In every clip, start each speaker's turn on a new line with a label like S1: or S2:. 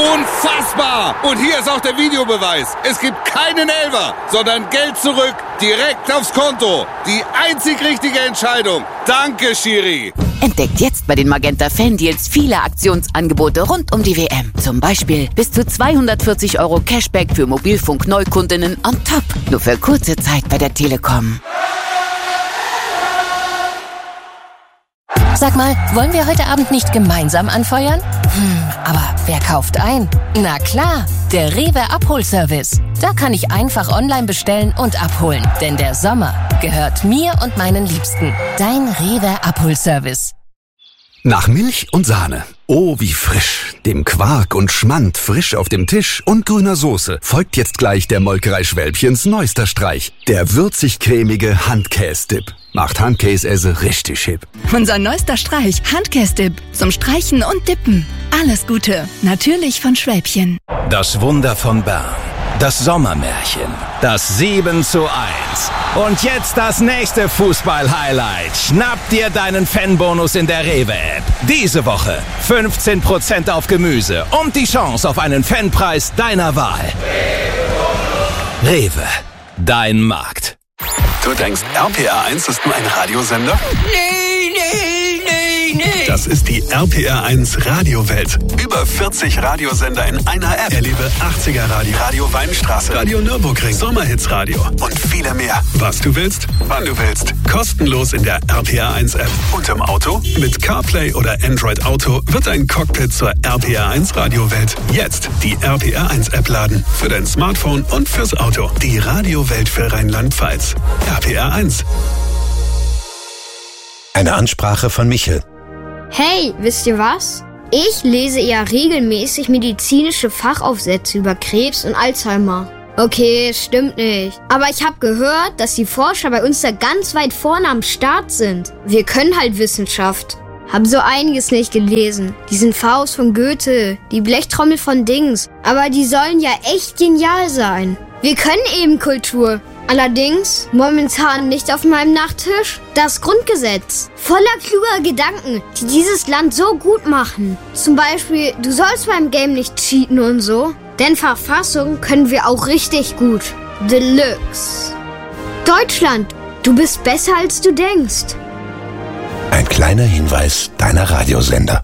S1: Unfassbar! Und hier ist auch der Videobeweis. Es gibt keinen Elfer, sondern Geld zurück, direkt aufs Konto. Die einzig richtige Entscheidung. Danke, Schiri.
S2: Entdeckt jetzt bei den Magenta Fan-Deals viele Aktionsangebote rund um die WM. Zum Beispiel bis zu 240 € Cashback für Mobilfunk-Neukundinnen on top. Nur für kurze Zeit bei der Telekom.
S3: Sag mal, wollen wir heute Abend nicht gemeinsam anfeuern? Aber wer kauft ein? Na klar, der Rewe Abholservice. Da kann ich einfach online bestellen und abholen. Denn der Sommer gehört mir und meinen Liebsten. Dein Rewe Abholservice.
S4: Nach Milch und Sahne. Oh, wie frisch. Dem Quark und Schmand frisch auf dem Tisch und grüner Soße folgt jetzt gleich der Molkerei Schwälbchens neuester Streich. Der würzig-cremige Handkäse-Dip. Macht Handkäse richtig hip.
S5: Unser neuester Streich, Handkäse-Dip. Zum Streichen und Dippen. Alles Gute. Natürlich von Schwälbchen.
S6: Das Wunder von Bern. Das Sommermärchen. Das 7:1. Und jetzt das nächste Fußball-Highlight. Schnapp dir deinen Fanbonus in der Rewe-App. Diese Woche 15% auf Gemüse und die Chance auf einen Fanpreis deiner Wahl. Rewe, dein Markt.
S7: Du denkst, RPR1 ist nur ein Radiosender? Nee. Das ist die RPR1 Radiowelt. Über 40 Radiosender in einer App. Erlebe 80er Radio, Radio Weinstraße, Radio Nürburgring, Sommerhits-Radio und viele mehr. Was du willst, wann du willst. Kostenlos in der RPR1 App. Und im Auto? Mit CarPlay oder Android Auto wird ein Cockpit zur RPR1 Radiowelt. Jetzt die RPR1 App laden. Für dein Smartphone und fürs Auto. Die Radiowelt für Rheinland-Pfalz. RPR1.
S8: Eine Ansprache von Michel.
S9: Hey, wisst ihr was? Ich lese ja regelmäßig medizinische Fachaufsätze über Krebs und Alzheimer. Okay, stimmt nicht. Aber ich habe gehört, dass die Forscher bei uns da ganz weit vorne am Start sind. Wir können halt Wissenschaft. Hab so einiges nicht gelesen. Diesen Faust von Goethe, die Blechtrommel von Dings. Aber die sollen ja echt genial sein. Wir können eben Kultur. Allerdings momentan nicht auf meinem Nachttisch das Grundgesetz. Voller kluger Gedanken, die dieses Land so gut machen. Zum Beispiel, du sollst beim Game nicht cheaten und so. Denn Verfassung können wir auch richtig gut. Deluxe. Deutschland, du bist besser als du denkst.
S8: Ein kleiner Hinweis deiner Radiosender.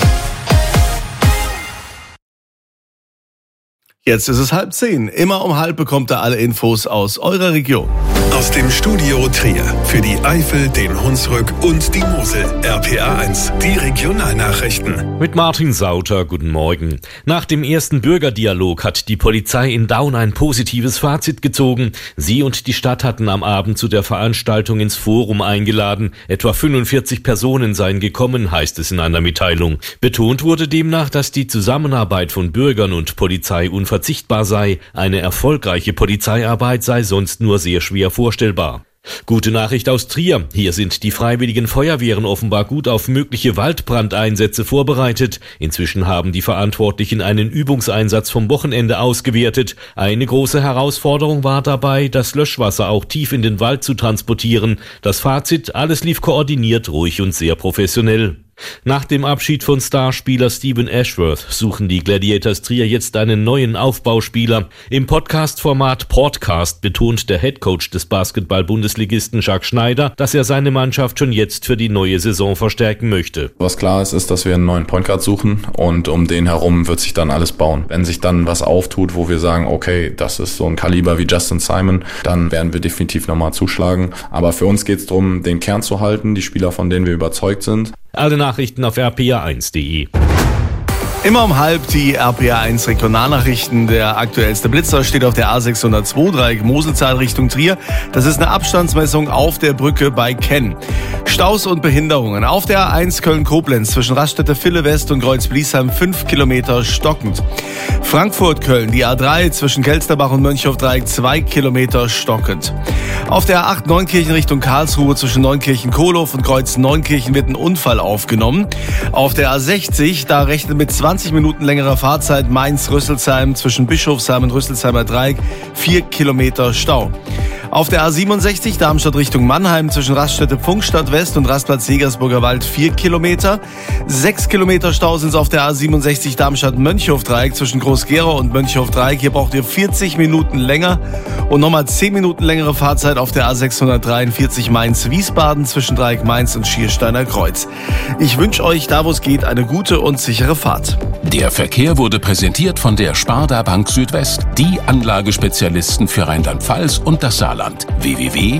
S10: Jetzt ist es 9:30. Immer um 9:30 bekommt ihr alle Infos aus eurer Region.
S7: Aus dem Studio Trier für die Eifel, den Hunsrück und die Mosel. RPR1, die Regionalnachrichten.
S11: Mit Martin Sauter, guten Morgen. Nach dem ersten Bürgerdialog hat die Polizei in Daun ein positives Fazit gezogen. Sie und die Stadt hatten am Abend zu der Veranstaltung ins Forum eingeladen. Etwa 45 Personen seien gekommen, heißt es in einer Mitteilung. Betont wurde demnach, dass die Zusammenarbeit von Bürgern und Polizei unverzichtbar sei. Eine erfolgreiche Polizeiarbeit sei sonst nur sehr schwer vorstellbar. Gute Nachricht aus Trier. Hier sind die freiwilligen Feuerwehren offenbar gut auf mögliche Waldbrandeinsätze vorbereitet. Inzwischen haben die Verantwortlichen einen Übungseinsatz vom Wochenende ausgewertet. Eine große Herausforderung war dabei, das Löschwasser auch tief in den Wald zu transportieren. Das Fazit, alles lief koordiniert, ruhig und sehr professionell. Nach dem Abschied von Starspieler Stephen Ashworth suchen die Gladiators Trier jetzt einen neuen Aufbauspieler. Im Podcast-Format Podcast betont der Headcoach des Basketball-Bundesligisten Jacques Schneider, dass er seine Mannschaft schon jetzt für die neue Saison verstärken möchte.
S12: Was klar ist, ist, dass wir einen neuen Point Guard suchen und um den herum wird sich dann alles bauen. Wenn sich dann was auftut, wo wir sagen, okay, das ist so ein Kaliber wie Justin Simon, dann werden wir definitiv nochmal zuschlagen. Aber für uns geht es darum, den Kern zu halten, die Spieler, von denen wir überzeugt sind.
S11: Alle Nachrichten auf rpr1.de.
S10: Immer um 9:30 die RPR1 Regionalnachrichten. Der aktuellste Blitzer steht auf der A602 Dreieck Moselzahn Richtung Trier. Das ist eine Abstandsmessung auf der Brücke bei Kenn. Staus und Behinderungen. Auf der A1 Köln-Koblenz zwischen Raststätte Ville West und Kreuz-Bliesheim 5 Kilometer stockend. Frankfurt-Köln, die A3 zwischen Kelsterbach und Mönchhof Dreieck 2 Kilometer stockend. Auf der A8 Neunkirchen Richtung Karlsruhe zwischen Neunkirchen-Kohlhof und Kreuz-Neunkirchen wird ein Unfall aufgenommen. Auf der A60, da rechnet mit 20 Minuten längerer Fahrzeit Mainz-Rüsselsheim zwischen Bischofsheim und Rüsselsheimer Dreieck 4 Kilometer Stau. Auf der A67 Darmstadt Richtung Mannheim zwischen Raststätte Pfungstadt West und Rastplatz Jägersburger Wald 4 Kilometer. 6 Kilometer Stau sind es auf der A67 Darmstadt-Mönchhof-Dreieck zwischen Groß-Gerau und Mönchhof-Dreieck. Hier braucht ihr 40 Minuten länger und nochmal 10 Minuten längere Fahrzeit auf der A643 Mainz-Wiesbaden zwischen Dreieck Mainz und Schiersteiner Kreuz. Ich wünsche euch, da wo es geht, eine gute und sichere Fahrt.
S13: Der Verkehr wurde präsentiert von der Sparda Bank Südwest, die Anlagespezialisten für Rheinland-Pfalz und das Saarland. www.sparda-bank.de